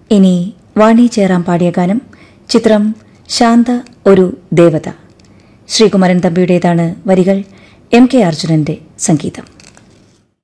ഇനി വാണി ജയറാം പാടിയ ഗാനം. ചിത്രം ശാന്ത ഒരു ദേവത. ശ്രീകുമാരൻ തമ്പിയുടേതാണ് വരികൾ. എം കെ അർജുനന്റെ സംഗീതം.